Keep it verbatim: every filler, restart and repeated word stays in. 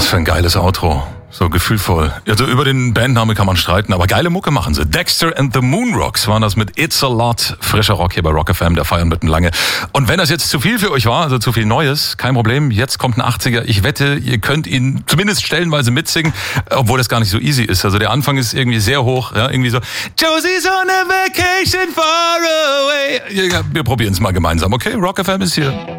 für ein geiles Outro. So gefühlvoll. Also über den Bandname kann man streiten, aber geile Mucke machen sie. Dexter and the Moonrocks waren das mit It's a Lot. Frischer Rock hier bei Rock F M, der feiern mitten lange. Und wenn das jetzt zu viel für euch war, also zu viel Neues, kein Problem. Jetzt kommt ein achtziger. Ich wette, ihr könnt ihn zumindest stellenweise mitsingen, obwohl das gar nicht so easy ist. Also der Anfang ist irgendwie sehr hoch, ja, irgendwie so. Josie's on a vacation far away. Ja, wir probieren es mal gemeinsam, okay? Rock F M ist hier.